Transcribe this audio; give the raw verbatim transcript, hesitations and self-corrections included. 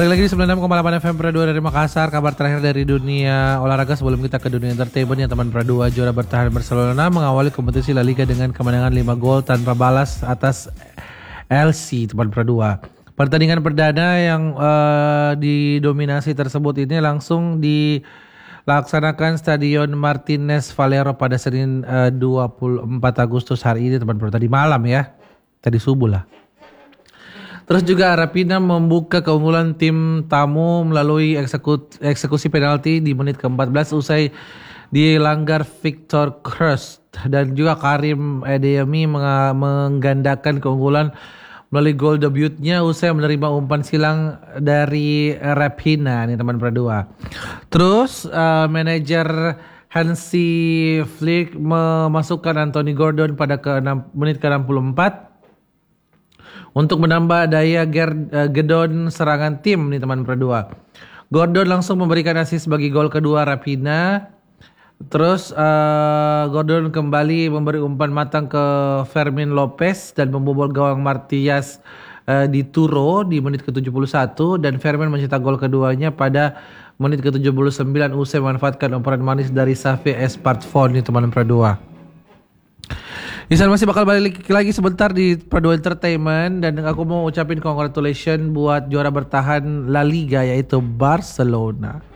Balik lagi di sembilan puluh enam koma delapan F M Pradua dari Makassar. Kabar terakhir dari dunia olahraga sebelum kita ke dunia entertainment ya teman Pradua. Juara bertahan Barcelona mengawali kompetisi La Liga dengan kemenangan lima gol tanpa balas atas L C teman Pradua. Pertandingan perdana yang uh, didominasi tersebut ini langsung dilaksanakan Stadion Martínez Valero pada Senin uh, dua puluh empat Agustus hari ini teman Pradua. Tadi malam ya, tadi subuh lah. Terus juga Arapina membuka keunggulan tim tamu melalui eksekut, eksekusi penalti di menit ke-empat belas usai dilanggar Victor Cruz, dan juga Karim Adeyemi menggandakan keunggulan melalui gol debutnya usai menerima umpan silang dari Raphinha nih teman Pradua. Terus uh, manajer Hansi Flick memasukkan Anthony Gordon pada ke menit ke enam puluh empat untuk menambah daya gedon serangan tim nih teman Pradua. Gordon langsung memberikan assist bagi gol kedua Raphinha. Terus uh, Gordon kembali memberi umpan matang ke Fermin Lopez dan membobol gawang Martias uh, di Turo di menit ke tujuh puluh satu, dan Fermin mencetak gol keduanya pada menit ke tujuh puluh sembilan usai memanfaatkan umpan manis dari Xavi Espartfon nih teman Pradua. Isan masih bakal balik lagi sebentar di Pradua Entertainment, dan aku mau ucapin congratulations buat juara bertahan La Liga yaitu Barcelona.